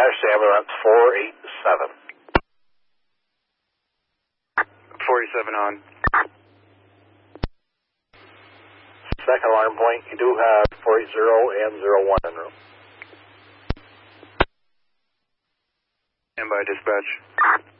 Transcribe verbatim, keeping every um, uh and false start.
dispatch to ambulance four eight seven. forty-seven on. Second alarm point, you do have four eight zero and zero one en route. Stand by dispatch.